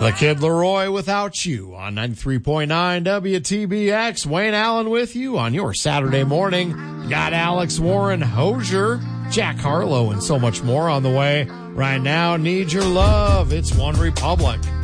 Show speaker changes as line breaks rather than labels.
The Kid Leroy Without You on 93.9 WTBX. Wayne Allen with you on your Saturday morning. Got Alex Warren, Hosier, Jack Harlow, and so much more on the way. Right now, Need Your Love. It's One Republic.